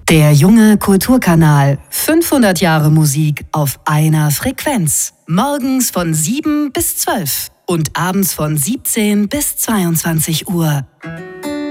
Der junge Kulturkanal. 500 Jahre Musik auf einer Frequenz. Morgens von 7 bis 12 und abends von 17 bis 22 Uhr.